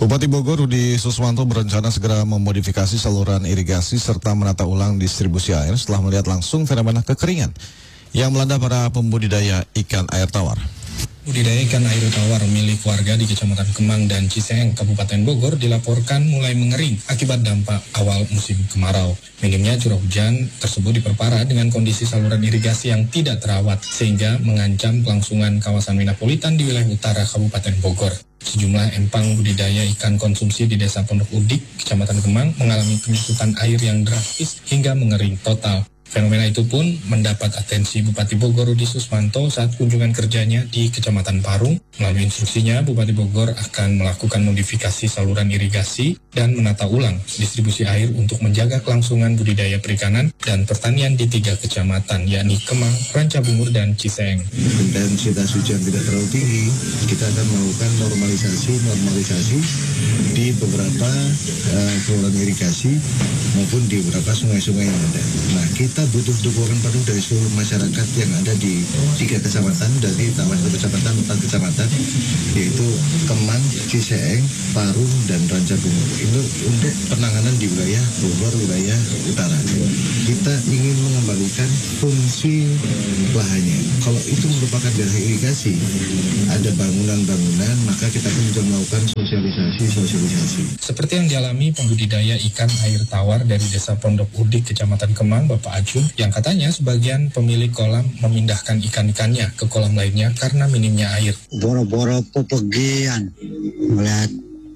Bupati Bogor Rudi Suswanto berencana segera memodifikasi saluran irigasi serta menata ulang distribusi air setelah melihat langsung fenomena kekeringan yang melanda para pembudidaya ikan air tawar. Budidaya ikan air tawar milik warga di Kecamatan Kemang dan Ciseeng, Kabupaten Bogor dilaporkan mulai mengering akibat dampak awal musim kemarau. Minimnya curah hujan tersebut diperparah dengan kondisi saluran irigasi yang tidak terawat sehingga mengancam kelangsungan kawasan Minapolitan di wilayah utara Kabupaten Bogor. Sejumlah empang budidaya ikan konsumsi di Desa Pondok Udik, Kecamatan Kemang mengalami penyusutan air yang drastis hingga mengering total. Fenomena itu pun mendapat atensi Bupati Bogor Rudi Suswanto saat kunjungan kerjanya di Kecamatan Parung. Melalui instruksinya, Bupati Bogor akan melakukan modifikasi saluran irigasi dan menata ulang distribusi air untuk menjaga kelangsungan budidaya perikanan dan pertanian di 3 kecamatan, yakni Kemang, Rancabungur, dan Ciseeng. Intensitas hujan tidak terlalu tinggi, kita akan melakukan normalisasi di beberapa saluran irigasi maupun di beberapa sungai-sungai yang ada. Nah, kita butuh dukungan penuh dari seluruh masyarakat yang ada di 3 kecamatan, dari 4 kecamatan, yaitu Kemang, Ciseeng, Parung, dan Rancabungur. Itu untuk penanganan di wilayah Bogor, wilayah utara. Kita ingin mengembalikan fungsi lahannya. Kalau itu merupakan daerah irigasi, ada bangunan-bangunan, maka kita akan juga melakukan sosialisasi. Seperti yang dialami pembudidaya ikan air tawar dari Desa Pondok Udik, Kecamatan Kemang, Bapak Ajun, yang katanya sebagian pemilik kolam memindahkan ikan-ikannya ke kolam lainnya karena minimnya air. Boro-boro pepegian, melihat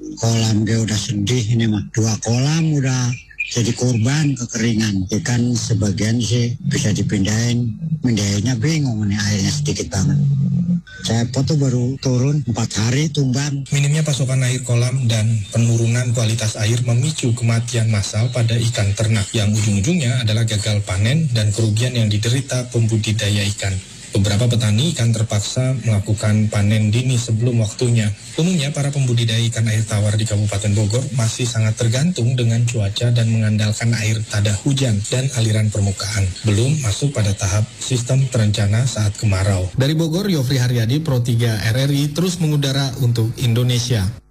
kolam dia udah sedih ini mah. 2 kolam udah jadi korban kekeringan. Ikan sebagian sih bisa dipindahin, pindahinnya bingung nih, airnya sedikit banget. Saya foto baru turun 4 hari tumbang. Minimnya pasokan air kolam dan penurunan kualitas air memicu kematian massal pada ikan ternak yang ujung-ujungnya adalah gagal panen dan kerugian yang diderita pembudidaya ikan. Beberapa petani ikan terpaksa melakukan panen dini sebelum waktunya. Umumnya para pembudidaya ikan air tawar di Kabupaten Bogor masih sangat tergantung dengan cuaca dan mengandalkan air tada hujan dan aliran permukaan. Belum masuk pada tahap sistem terencana saat kemarau. Dari Bogor, Yofri Haryadi, Pro 3 RRI terus mengudara untuk Indonesia.